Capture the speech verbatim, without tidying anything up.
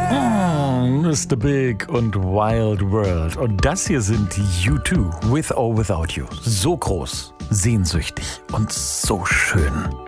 Mister Big und Wild World. Und das hier sind U zwei, With or Without You. So groß, sehnsüchtig und so schön.